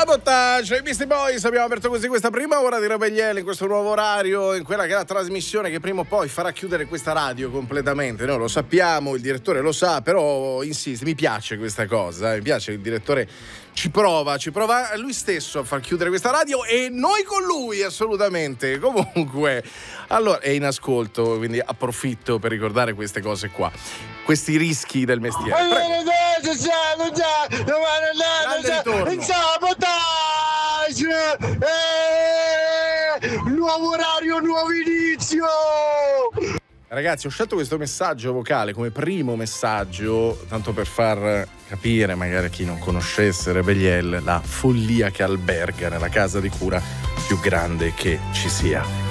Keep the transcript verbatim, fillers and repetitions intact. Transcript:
Sabotage, i Beastie Boys, abbiamo aperto così questa prima ora di Rebelliele in questo nuovo orario, in quella che è la trasmissione che prima o poi farà chiudere questa radio completamente. Noi lo sappiamo, il direttore lo sa, però insiste, mi piace questa cosa, eh? Mi piace, il direttore ci prova, ci prova lui stesso a far chiudere questa radio e noi con lui, assolutamente. Comunque, allora, è in ascolto, quindi approfitto per ricordare queste cose qua, questi rischi del mestiere. Prego. Sabotage! Eh, nuovo orario, nuovo inizio! Ragazzi, ho scelto questo messaggio vocale come primo messaggio, tanto per far capire magari a chi non conoscesse Rebelliele la follia che alberga nella casa di cura più grande che ci sia.